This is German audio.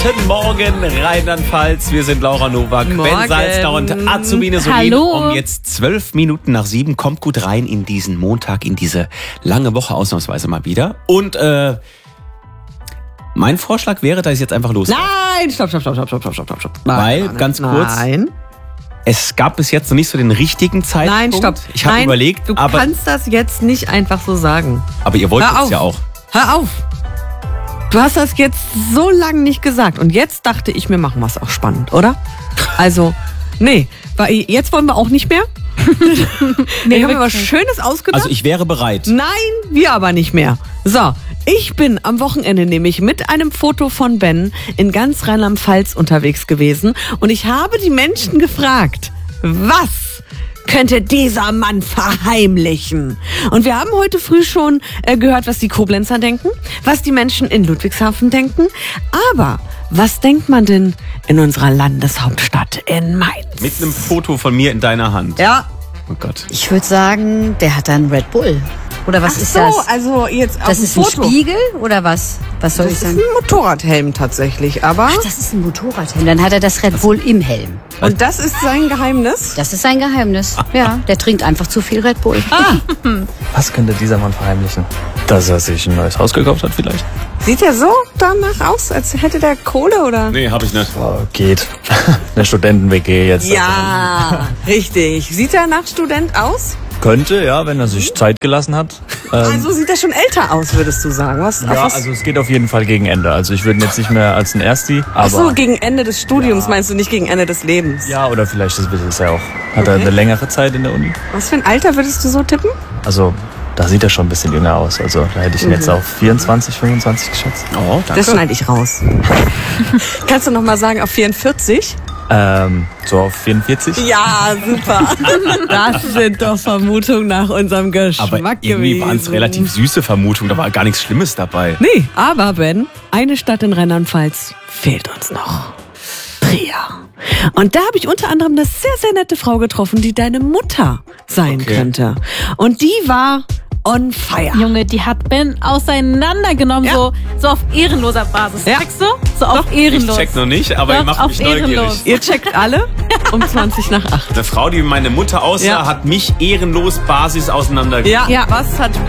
Guten Morgen, Rheinland-Pfalz. Wir sind Laura Nowak, Ben Salzner und Azubine Solin. Hallo. Um jetzt 12 Minuten nach 7. Kommt gut rein in diesen Montag, in diese lange Woche ausnahmsweise mal wieder. Und mein Vorschlag wäre, dass ich jetzt einfach los. Nein, stopp. Weil, ganz kurz, Nein, es gab bis jetzt noch nicht so den richtigen Zeitpunkt. nein, stopp. Ich habe überlegt, du aber kannst das jetzt nicht einfach so sagen. ihr wollt Hör es auf. ja auch. Hör auf. Du hast das jetzt so lange nicht gesagt. Und jetzt dachte ich, wir machen was auch spannend, oder? Also, nee, weil jetzt wollen wir auch nicht mehr. Nee, haben wir was Schönes ausgedacht? Also ich wäre bereit. Nein, wir aber nicht mehr. So, ich bin am Wochenende nämlich mit einem Foto von Ben in ganz Rheinland-Pfalz unterwegs gewesen und ich habe die Menschen gefragt, was könnte dieser Mann verheimlichen? Und wir haben heute früh schon gehört, was die Koblenzer denken, was die Menschen in Ludwigshafen denken, aber was denkt man denn in unserer Landeshauptstadt in Mainz? Mit einem Foto von mir in deiner Hand. Ja. Oh Gott. Ich würde sagen, der hat einen Red Bull. Oder was ist das? Also jetzt auf Das dem ist ein Foto. Spiegel oder was? Was soll Das ich ist sagen? ein Motorradhelm tatsächlich, aber... Ach, das ist ein Motorradhelm. Dann hat er das Red Bull im Helm. Und das ist sein Geheimnis? Das ist sein Geheimnis. Ja, der trinkt einfach zu viel Red Bull. Was könnte dieser Mann verheimlichen? Dass er sich ein neues Haus gekauft hat vielleicht? Sieht er so danach aus, als hätte der Kohle, oder? Nee, hab ich nicht. Oh, geht. Eine Studenten-WG jetzt. Ja, richtig. Sieht er nach Student aus? Könnte, ja, wenn er sich Zeit gelassen hat. Also sieht er schon älter aus, würdest du sagen. Auf Ja, was? also es geht auf jeden Fall gegen Ende. Also ich würde ihn jetzt nicht mehr als ein Ersti, aber... Ach so, gegen Ende des Studiums meinst du, nicht gegen Ende des Lebens? Ja, oder vielleicht ist er auch. Hat er eine längere Zeit in der Uni? Was für ein Alter würdest du so tippen? Also da sieht er schon ein bisschen jünger aus. Also da hätte ich ihn jetzt auf 24, 25 geschätzt. Oh, danke. Das schneide ich raus. Kannst du noch mal sagen, auf 44? So auf 44? Ja, super. Das sind doch Vermutungen nach unserem Geschmack Aber irgendwie waren es gewesen. relativ süße Vermutungen, da war gar nichts Schlimmes dabei. Nee, aber Ben, eine Stadt in Rheinland-Pfalz fehlt uns noch. Trier. Und da habe ich unter anderem eine sehr, sehr nette Frau getroffen, die deine Mutter sein könnte. Und die war on fire. Junge, die hat Ben auseinandergenommen, Ja. so auf ehrenloser Basis. Ja. Checkst du? So auf Ich ehrenlos. check noch nicht, aber Doch, ihr macht auf mich neugierig. ehrenlos. Ihr checkt alle um 20 nach 8. Eine Frau, die wie meine Mutter aussah, Ja. hat mich ehrenlos Basis auseinandergenommen. Ja, was hat